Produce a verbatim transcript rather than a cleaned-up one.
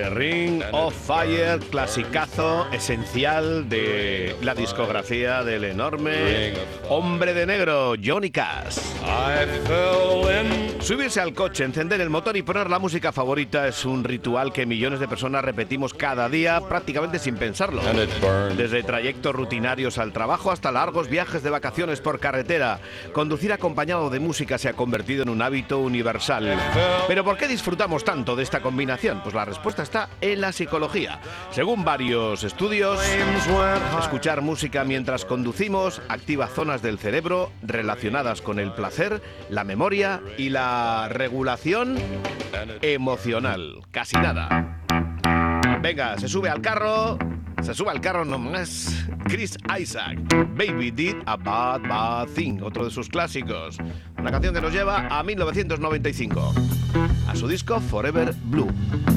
Ring of Fire, clasicazo esencial de la discografía del enorme hombre de negro, Johnny Cash. Subirse al coche, encender el motor y poner la música favorita es un ritual que millones de personas repetimos cada día prácticamente sin pensarlo. Desde trayectos rutinarios al trabajo hasta largos viajes de vacaciones por carretera, conducir acompañado de música se ha convertido en un hábito universal. ¿Pero por qué disfrutamos tanto de esta combinación? Pues la respuesta está en la psicología. Según varios estudios, escuchar música mientras conducimos activa zonas del cerebro relacionadas con el placer, la memoria y la regulación emocional. Casi nada. Venga, se sube al carro, se sube al carro nomás Chris Isaak, Baby Did a Bad Bad Thing, otro de sus clásicos. Una canción que nos lleva a mil novecientos noventa y cinco, a su disco Forever Blue.